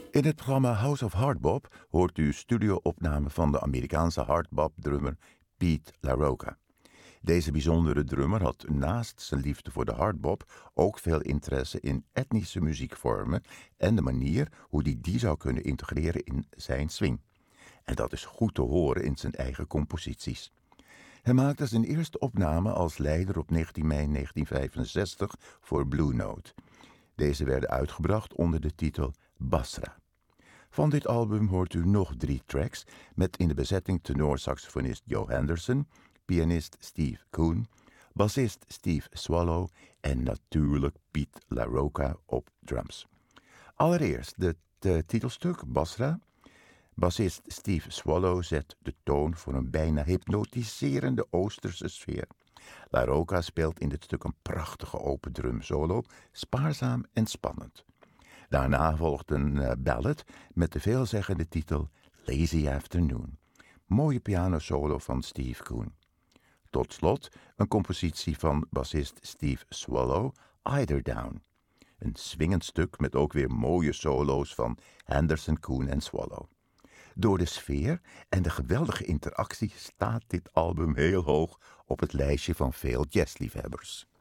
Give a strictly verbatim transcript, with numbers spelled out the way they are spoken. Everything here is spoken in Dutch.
In het programma House of Hardbop hoort u studio-opname van de Amerikaanse hardbop-drummer Pete LaRocca. Deze bijzondere drummer had naast zijn liefde voor de hardbop ook veel interesse in etnische muziekvormen en de manier hoe hij die zou kunnen integreren in zijn swing. En dat is goed te horen in zijn eigen composities. Hij maakte zijn eerste opname als leider op negentien mei negentien vijfenzestig voor Blue Note. Deze werden uitgebracht onder de titel Basra. Van dit album hoort u nog drie tracks met in de bezetting tenorsaxofonist Joe Henderson, pianist Steve Coon, bassist Steve Swallow en natuurlijk Pete LaRocca op drums. Allereerst het uh, titelstuk Basra. Bassist Steve Swallow zet de toon voor een bijna hypnotiserende Oosterse sfeer. LaRocca speelt in dit stuk een prachtige open drum solo, spaarzaam en spannend. Daarna volgt een uh, ballad met de veelzeggende titel Lazy Afternoon. Mooie pianosolo van Steve Coon. Tot slot een compositie van bassist Steve Swallow, Eider Down. Een swingend stuk met ook weer mooie solo's van Henderson, Coon en Swallow. Door de sfeer en de geweldige interactie staat dit album heel hoog op het lijstje van veel jazzliefhebbers.